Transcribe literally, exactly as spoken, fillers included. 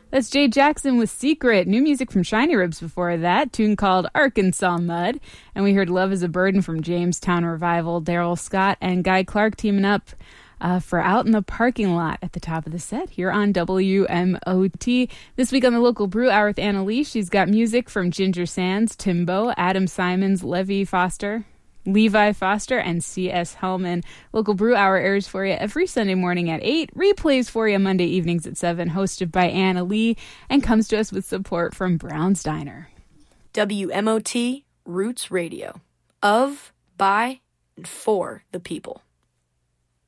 That's Jay Jackson with Secret. New music from Shiny Ribs before that. Tune called Arkansas Mud. And we heard Love is a Burden from Jamestown Revival. Daryl Scott and Guy Clark teaming up uh, for Out in the Parking Lot at the top of the set here on W M O T. This week on the Local Brew Hour with Anna Lee, she's got music from Ginger Sands, Timbo, Adam Simons, Levi Foster, Levi Foster, and C S. Hellman. Local Brew Hour airs for you every Sunday morning at eight, replays for you Monday evenings at seven, hosted by Anna Lee, and comes to us with support from Brown's Diner. W M O T Roots Radio. Of, by, and for the people.